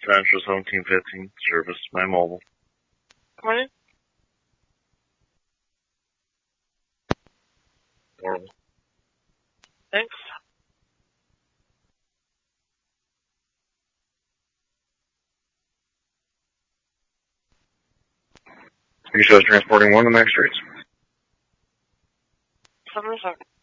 Central 1715, service my mobile. Come on in. Horrible. Thanks. You shows transporting one to Max Streets. 7 a second.